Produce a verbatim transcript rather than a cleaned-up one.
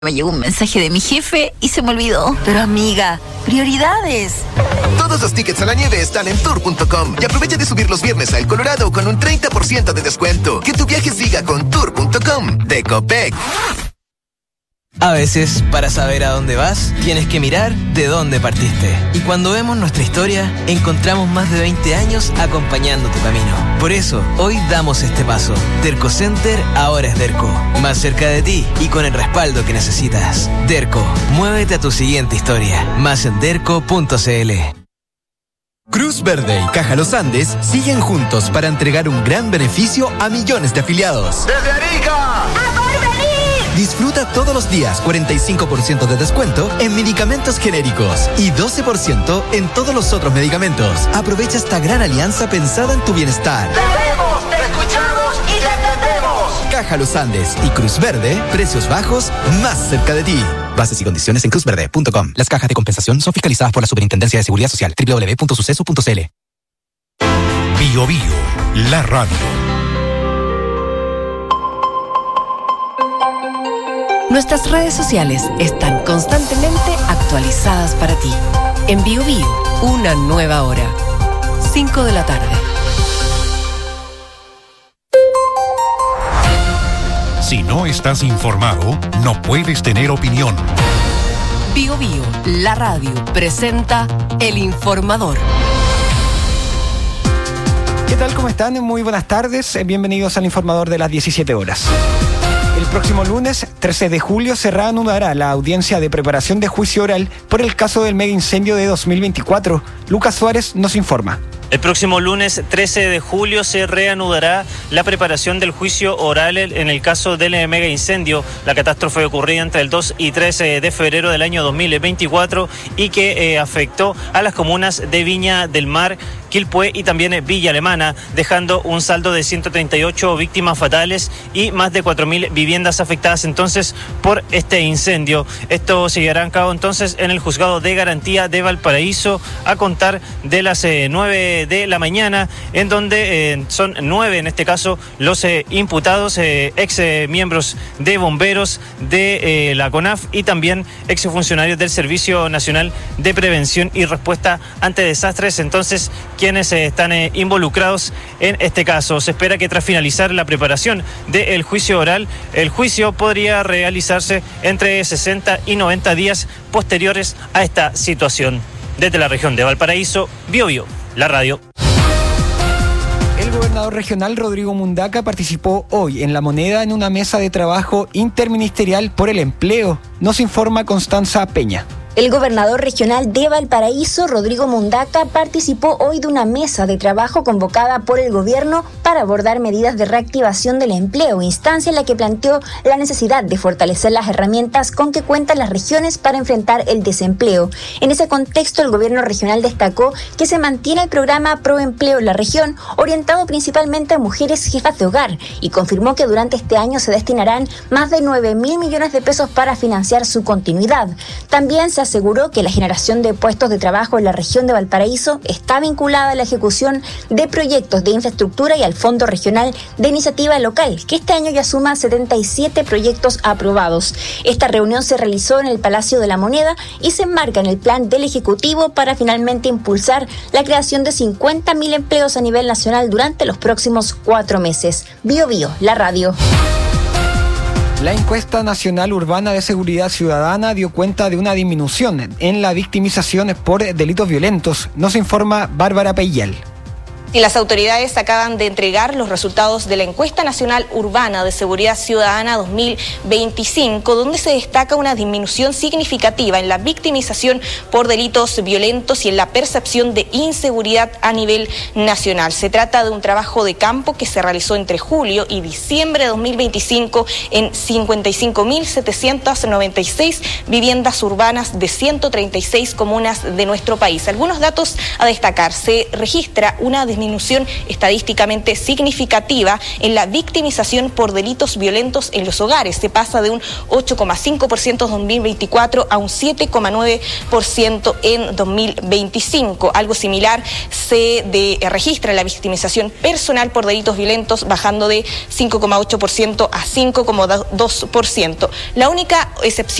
Me llegó un mensaje de mi jefe y se me olvidó. Pero amiga, prioridades. Todos los tickets a la nieve están en tour punto com y aprovecha de subir los viernes a El Colorado con un treinta por ciento de descuento. Que tu viaje siga con tour punto com de Copec. A veces, para saber a dónde vas, tienes que mirar de dónde partiste. Y cuando vemos nuestra historia, encontramos más de veinte años acompañando tu camino. Por eso, hoy damos este paso. Derco Center ahora es Derco. Más cerca de ti y con el respaldo que necesitas. Derco, muévete a tu siguiente historia. Más en derco punto cl. Cruz Verde y Caja Los Andes siguen juntos para entregar un gran beneficio a millones de afiliados. ¡Desde Arica! ¡A Porvenir! Disfruta todos los días cuarenta y cinco por ciento de descuento en medicamentos genéricos y doce por ciento en todos los otros medicamentos. Aprovecha esta gran alianza pensada en tu bienestar. ¡Te vemos, te escuchamos y te entendemos! Caja Los Andes y Cruz Verde, precios bajos más cerca de ti. Bases y condiciones en cruz verde punto com. Las cajas de compensación son fiscalizadas por la Superintendencia de Seguridad Social. doble u doble u doble u punto suceso punto cl. Bio Bio, la radio. Nuestras redes sociales están constantemente actualizadas para ti. En Bio Bio, una nueva hora. cinco de la tarde. Si no estás informado, no puedes tener opinión. Bio Bio, la radio, presenta El Informador. ¿Qué tal? ¿Cómo están? Muy buenas tardes. Bienvenidos al Informador de las diecisiete horas. El próximo lunes, trece de julio, se reanudará la audiencia de preparación de juicio oral por el caso del mega incendio de dos mil veinticuatro. Lucas Suárez nos informa. El próximo lunes trece de julio se reanudará la preparación del juicio oral en el caso del mega incendio, la catástrofe ocurrida entre el dos y tres de febrero del año dos mil veinticuatro y que eh, afectó a las comunas de Viña del Mar, Quilpué y también Villa Alemana, dejando un saldo de ciento treinta y ocho víctimas fatales y más de cuatro mil viviendas afectadas entonces por este incendio. Esto se llevará a cabo entonces en el Juzgado de Garantía de Valparaíso a contar de las eh, nueve de la mañana, en donde eh, son nueve en este caso los eh, imputados, eh, ex eh, miembros de bomberos de eh, la CONAF y también ex funcionarios del Servicio Nacional de Prevención y Respuesta ante Desastres, entonces quienes eh, están eh, involucrados en este caso. Se espera que tras finalizar la preparación del juicio oral, el juicio podría realizarse entre sesenta y noventa días posteriores a esta situación. Desde la región de Valparaíso, Bio Bio, la radio. El gobernador regional Rodrigo Mundaca participó hoy en La Moneda en una mesa de trabajo interministerial por el empleo. Nos informa Constanza Peña. El gobernador regional de Valparaíso, Rodrigo Mundaca, participó hoy de una mesa de trabajo convocada por el gobierno para abordar medidas de reactivación del empleo, instancia en la que planteó la necesidad de fortalecer las herramientas con que cuentan las regiones para enfrentar el desempleo. En ese contexto, el gobierno regional destacó que se mantiene el programa Proempleo en la región, orientado principalmente a mujeres jefas de hogar, y confirmó que durante este año se destinarán más de nueve mil millones de pesos para financiar su continuidad. También se aseguró que la generación de puestos de trabajo en la región de Valparaíso está vinculada a la ejecución de proyectos de infraestructura y al Fondo Regional de Iniciativa Local, que este año ya suma setenta y siete proyectos aprobados. Esta reunión se realizó en el Palacio de la Moneda y se enmarca en el plan del Ejecutivo para finalmente impulsar la creación de cincuenta mil empleos a nivel nacional durante los próximos cuatro meses. Bio Bio, la radio. La encuesta nacional urbana de seguridad ciudadana dio cuenta de una disminución en la victimización por delitos violentos. Nos informa Bárbara Peyal. Y las autoridades acaban de entregar los resultados de la Encuesta Nacional Urbana de Seguridad Ciudadana dos mil veinticinco, donde se destaca una disminución significativa en la victimización por delitos violentos y en la percepción de inseguridad a nivel nacional. Se trata de un trabajo de campo que se realizó entre julio y diciembre de dos mil veinticinco en cincuenta y cinco mil setecientas noventa y seis viviendas urbanas de ciento treinta y seis comunas de nuestro país. Algunos datos a destacar: se registra una disminución disminución estadísticamente significativa en la victimización por delitos violentos en los hogares. Se pasa de un ocho coma cinco por ciento en dos mil veinticuatro a un siete coma nueve por ciento en dos mil veinticinco. Algo similar se de, registra en la victimización personal por delitos violentos, bajando de cinco coma ocho por ciento a cinco coma dos por ciento. La única excepción